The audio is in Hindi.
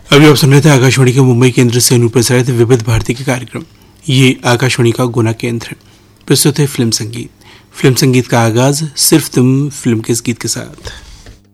अभी आप सुन रहे थे आकाशवाणी के मुंबई केंद्र से अनुप्रसारित विविध भारती के कार्यक्रम। ये आकाशवाणी का गुना केंद्र है। प्रस्तुत है फिल्म संगीत। फिल्म संगीत का आगाज सिर्फ तुम फिल्म के इस गीत के साथ।